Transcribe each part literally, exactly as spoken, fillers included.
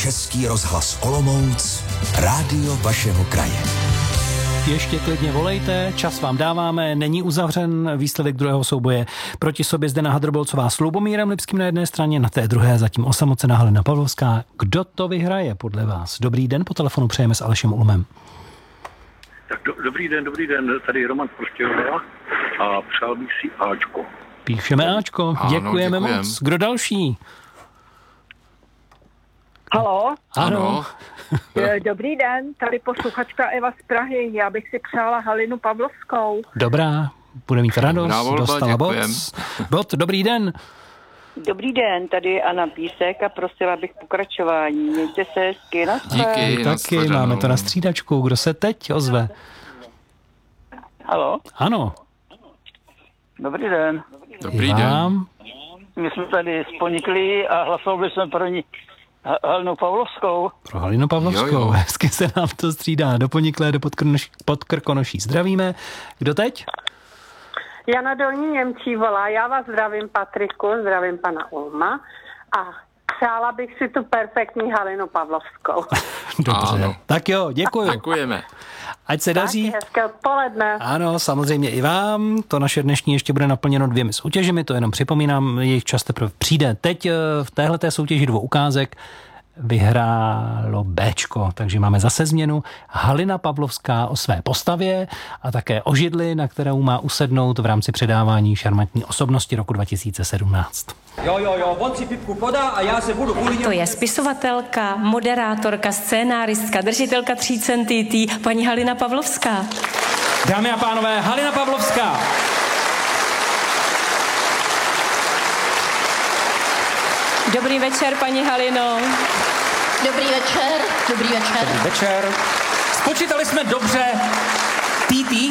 Český rozhlas Olomouc, rádio vašeho kraje. Ještě klidně volejte, čas vám dáváme, není uzavřen výsledek druhého souboje. Proti sobě Zdena Hadrobolcová s Lubomírem Lipským na jedné straně, na té druhé zatím osamocená Halina Pavlovská. Kdo to vyhraje podle vás? Dobrý den, po telefonu přejeme s Alešem Ulmem. Tak do, dobrý den, dobrý den, tady Roman Prostějová a přál bych si Ačko. Píšeme Ačko, ano, děkujeme děkujem. moc. Kdo další? Halo? Ano. Dobrý den, tady posluchačka Eva z Prahy. Já bych si přála Halinu Pavlovskou. Dobrá, bude mít radost, Dobrá volba, dostala bod. děkujem. Bod, dobrý den. Dobrý den, tady je Anna Písek a prosila bych pokračování. Mějte se hezky, na Díky, Taky máme to na střídačku. Kdo se teď ozve? Halo? Ano. Dobrý den. Dobrý den. Vám. My jsme tady sponikli a hlasovali jsme pro ní Ha- Halinu Pavlovskou. Pro Halinu Pavlovskou. Jo, jo. Hezky se nám to střídá. Do Poniklé, do Podkrkonoší, Podkrkonoší. Zdravíme. Kdo teď? Jana Dolní Němčí volá. Já vás zdravím, Patriku, zdravím pana Ulma a přála bych si tu perfektní Halinu Pavlovskou. Dobře. Ano. Tak jo, děkuji. Děkujeme. Ať se daří. Taky hezké odpoledne. Ano, samozřejmě i vám. To naše dnešní ještě bude naplněno dvěmi soutěžemi, to jenom připomínám, jejich čas teprve přijde. Teď eh, v téhleté soutěži dvou ukázek vyhrálo Béčko, takže máme zase změnu. Halina Pavlovská o své postavě a také o židli, na kterou má usednout v rámci předávání šarmantní osobnosti roku dva tisíce sedmnáct. Jo, jo, jo, on si pipku podá a já se budu kvůli němu... To je spisovatelka, moderátorka, scénáristka, držitelka tří centýtý, paní Halina Pavlovská. Dámy a pánové, Halina Pavlovská. Dobrý večer, paní Halino. Dobrý večer, dobrý večer. Dobrý večer. Spočítali jsme dobře T T.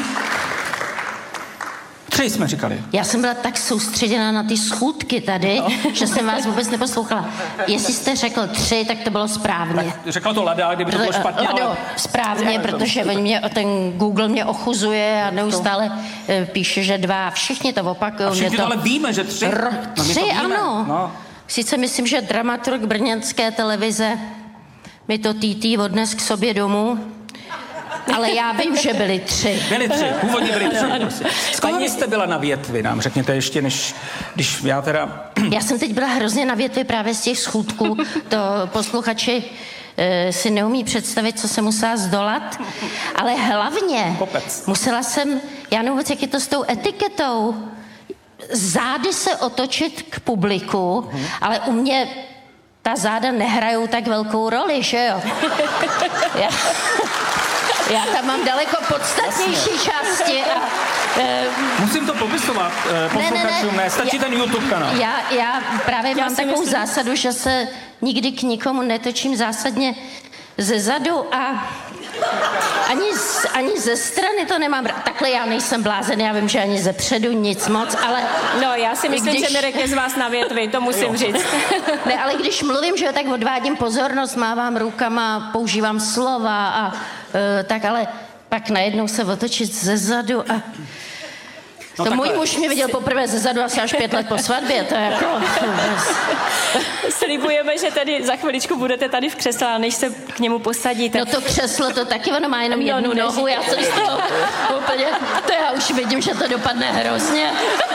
Tři jsme říkali. Já jsem byla tak soustředěná na ty schůdky tady, no. že jsem vás vůbec neposlouchala. Jestli jste řekl tři, tak to bylo správně. Tak řekla to Lada, kdyby to bylo špatně, Lado, ale... správně, protože oni mě, ten Google mě ochuzuje a neustále to. píše, že dva. Všichni to opakují. A všichni to... ale víme, že tři. R- no, tři, to ano. No. Sice myslím, že dramaturg brněnské televize mi to T T odnes k sobě domů, ale já vím, že byli tři. Byli tři, původně byli tři. S koho jste byla na větvi, nám řekněte ještě, než, když já teda... Já jsem teď byla hrozně na větvi právě z těch schůdků. To posluchači e, si neumí představit, co jsem musela zdolat. Ale hlavně Kopec. musela jsem, já nevím, jak je to s tou etiketou, zády se otočit k publiku, hmm. ale u mě ta záda nehrajou tak velkou roli, že jo? Já, já tam mám daleko podstatnější části a... E, Musím to popisovat e, posluchačům, ne, ne, ne. Stačí já, ten YouTube kanál. Já, já právě já mám takovou myslím... zásadu, že se nikdy k nikomu netočím zásadně ze zadu a ani, z, ani ze strany to nemám. Takhle já nejsem blázen, já vím, že ani ze předu nic moc, ale... No, já si myslím, když... že Mirek je z vás na větvi, to musím jo. říct. Ne, ale když mluvím, že jo, tak odvádím pozornost, mávám rukama, používám slova a uh, tak, ale pak najednou se otočit ze zadu a... No to můj muž mě viděl poprvé ze zadu asi až pět let po svatbě, to je jako... Slibujeme, že tady za chviličku budete tady v křesle, než se k němu posadíte. No to křeslo, to taky ono má jenom jednu no, nohu, já jsem z toho úplně... To já už vidím, že to dopadne hrozně.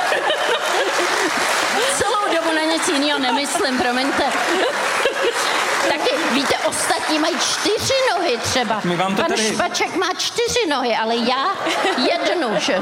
Celou dobu na nic jiného nemyslím, promiňte. Taky, víte, ostatní mají čtyři nohy třeba. Pan tady... Špaček má čtyři nohy, ale já jednu, že?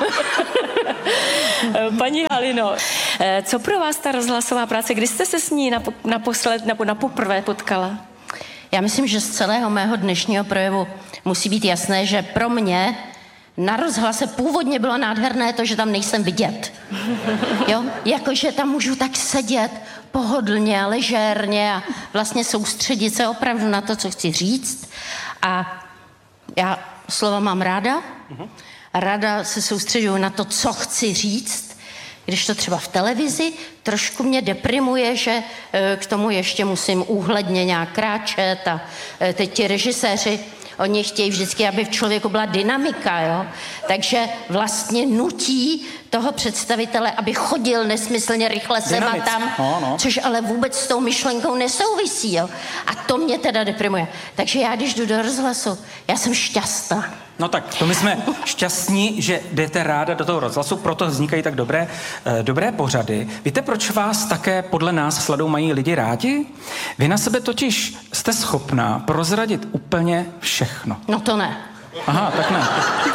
Paní Halino, co pro vás ta rozhlasová práce? Kdy jste se s ní naposled, nebo napoprvé potkala? Já myslím, že z celého mého dnešního projevu musí být jasné, že pro mě na rozhlase původně bylo nádherné to, že tam nejsem vidět. Jo? Jakože tam můžu tak sedět pohodlně, ležérně a vlastně soustředit se opravdu na to, co chci říct. A já slova mám ráda. Ráda se soustředuju na to, co chci říct. Když to třeba v televizi, trošku mě deprimuje, že k tomu ještě musím úhledně nějak kráčet a teď ti režiséři Oni chtějí vždycky, aby v člověku byla dynamika, jo. Takže vlastně nutí toho představitele, aby chodil nesmyslně rychle sem a tam, no, no. což ale vůbec s tou myšlenkou nesouvisí, jo. A to mě teda deprimuje. Takže já, když jdu do rozhlasu, já jsem šťastná. No tak, to my jsme šťastní, že jdete ráda do toho rozhlasu, proto vznikají tak dobré, eh, dobré pořady. Víte, proč vás také podle nás s Ladou mají lidi rádi? Vy na sebe totiž jste schopná prozradit úplně všechno. No to ne. Aha, tak ne.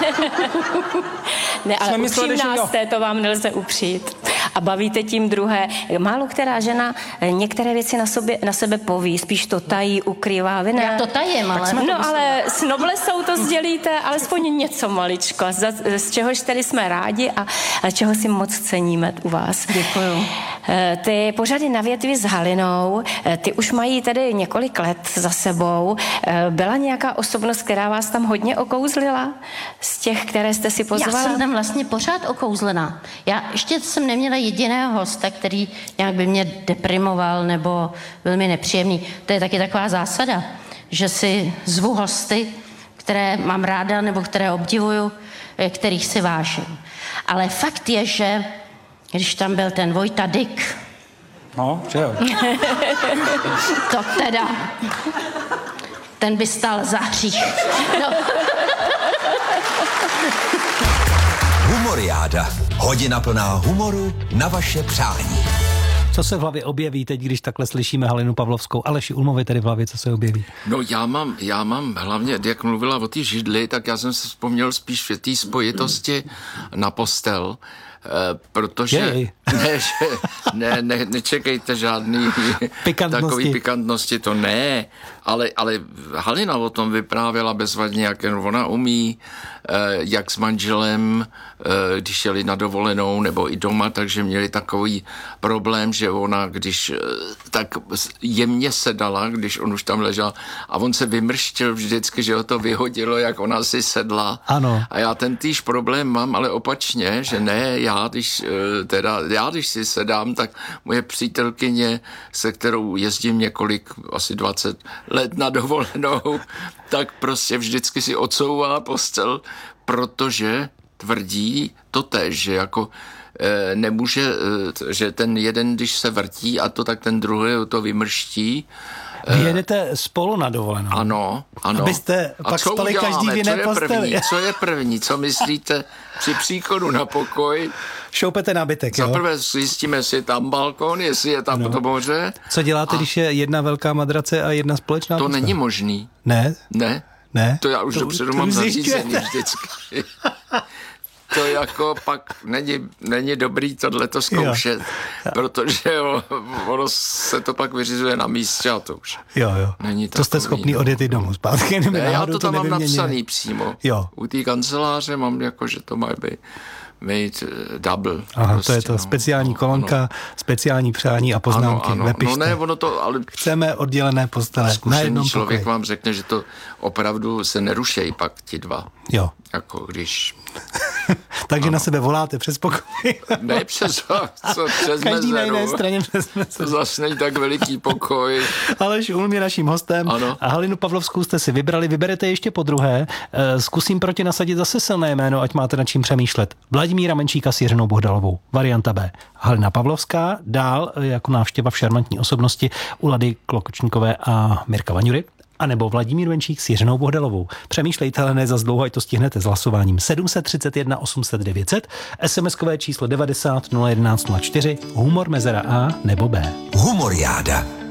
Ne, ale mysleli, upřímná jste, to vám nelze upřít. A bavíte tím druhé. Málo která žena některé věci na, sobě, na sebe poví, spíš to tají, ukrývá. Vy ne? Já to tajím, ale... No ale s noblesou to sdělíte, alespoň něco maličko, z, z čehož tedy jsme rádi a, a čeho si moc ceníme u vás. Děkuju. Ty pořady Na větvi s Halinou, ty už mají tedy několik let za sebou. Byla nějaká osobnost, která vás tam hodně okouzlila? Z těch, které jste si pozvala? Já jsem tam vlastně pořád okouzlená. Já ještě jsem neměla jediného hosta, který nějak by mě deprimoval nebo byl mi nepříjemný. To je taky taková zásada, že si zvu hosty, které mám ráda nebo které obdivuju, kterých si vážím. Ale fakt je, že když tam byl ten Vojta Dyk, No, že jo. to teda, ten by stál za hřích. No. Humoriáda. Hodina plná humoru na vaše přání. Co se v hlavě objeví teď, když takhle slyšíme Halinu Pavlovskou? Aleši Ulmovi tady v hlavě, co se objeví? No já mám, já mám hlavně, jak mluvila o té židli, tak já jsem se vzpomněl spíš v té spojitosti na postel, eh, protože ne, že, ne, ne, nečekejte žádný pikantnosti. takový pikantnosti, to ne, ale, ale Halina o tom vyprávěla bezvadně, jak jen ona umí, eh, jak s manželem, eh, když jeli na dovolenou nebo i doma, takže měli takový problém, že ona, když eh, tak jemně sedala, když on už tam ležel a on se vymrštil vždycky, že ho to vyhodilo, jak ona si sedla. Ano. A já ten týž problém mám, ale opačně, že ne, já když, eh, teda, já když si sedám, tak moje přítelkyně, se kterou jezdím několik, asi dvacet let na dovolenou, tak prostě vždycky si odsouvá postel, protože tvrdí totéž, že jako e, nemůže, e, že ten jeden, když se vrtí a to, tak ten druhý to vymrští. Vy jedete spolu na dovolenou. Ano, ano. Abyste a pak spali každý v jiné posteli. První? Co je první? Co myslíte při příchodu na pokoj? Šoupete nábytek, jo? Zaprvé zjistíme, jestli je tam balkon, jestli je tam no. to moře. Co děláte, a... když je jedna velká madrace a jedna společná To postele? není možný. Ne? Ne. Ne? To já už to, dopředu mám zařízený vždycky. To jako pak není, není dobrý tohleto zkoušet, jo. protože o, ono se to pak vyřizuje na místě a to už jo, jo. není to jste schopný odjet i domů zpátky. Ne, já to tam to mám napsaný přímo. Jo. U té kanceláře mám jako, že to má být made double. Aha, prostě, to je to no. speciální kolonka, ano. speciální přání a poznámky. Ano, ano. Nepište. No ne, ono to, ale... Chceme oddělené postele. Zkušený člověk pokoji. Vám řekne, že to opravdu se nerušejí pak ti dva. Jo. Jako když... Takže ano. na sebe voláte přes pokoj. Ne přes, co, přes Každý mezeru. na jiné straně přes mezeru. To zase není tak veliký pokoj. Aleš Ulm je naším hostem. Ano. A Halinu Pavlovskou jste si vybrali. Vyberete ještě po druhé. Zkusím proti nasadit zase silné jméno, ať máte nad čím přemýšlet. Vladimíra Menšíka s Jiřinou Bohdalovou. Varianta B. Halina Pavlovská. Dál jako návštěva v šarmantní osobnosti u Lady Klokočníkové a Mirka Vaňury. A nebo Vladimír Menšík s Jiřinou Bohdalovou. Přemýšlejte, ale ne za dlouho, ať to stihnete s hlasováním. sedm set třicet jedna osm set devět set, SMSkové číslo devadesát nula jedenáct nula čtyři, humor mezera A nebo B. Humoriáda.